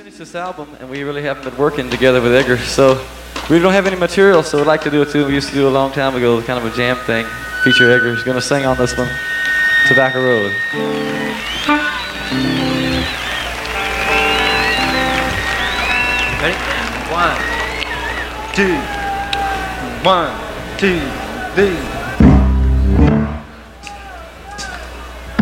finished this album, and we really haven't been working together with Edgar, so we don't have any material, so we'd like to do it too. We used to do a long time ago, kind of a jam thing. Feature Edgar. He's gonna sing on this one, Tobacco Road. Ready? 1, 2, 1, 2, 3.